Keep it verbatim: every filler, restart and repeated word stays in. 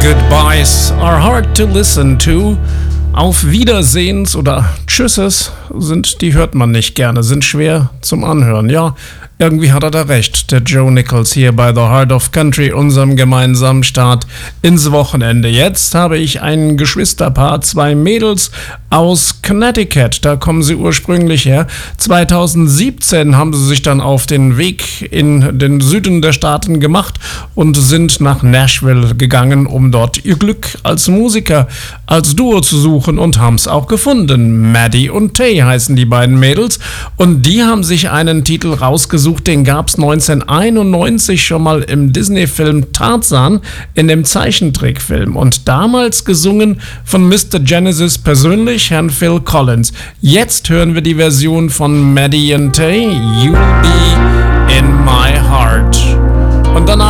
Goodbyes are hard to listen to. Auf Wiedersehens oder Tschüsses sind, die hört man nicht gerne, sind schwer zum Anhören. Ja, irgendwie hat er da recht, der Joe Nichols hier bei The Heart of Country, unserem gemeinsamen Start ins Wochenende. Jetzt habe ich ein Geschwisterpaar, zwei Mädels aus Connecticut, da kommen sie ursprünglich her. zweitausendsiebzehn haben sie sich dann auf den Weg in den Süden der Staaten gemacht und sind nach Nashville gegangen, um dort ihr Glück als Musiker, als Duo zu suchen, und haben es auch gefunden. Maddie und Tay heißen die beiden Mädels, und die haben sich einen Titel rausgesucht, den gab es neunzehnhunderteinundneunzig schon mal im Disney-Film Tarzan, in dem Zeichentrickfilm, und damals gesungen von Mister Genesis persönlich, Herrn Phil Collins. Jetzt hören wir die Version von Maddie und Tay, You'll Be in My Heart. Und danach